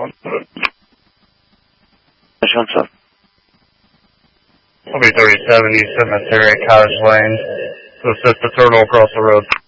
on foot. What's up? I'll be 3070 Cemetery, Cottage Lane, to assist the turtle across the road.